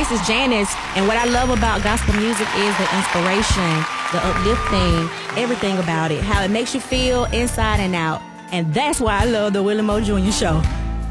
This is Janice, and what I love about gospel music is the inspiration, the uplifting, everything about it, how it makes you feel inside and out. And that's why I love the Willie Moore Jr. Show.